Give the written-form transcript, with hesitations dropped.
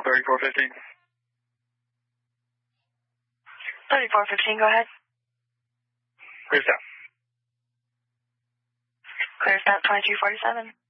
3415. 3415, go ahead. Clear stop. Clear stop 2247.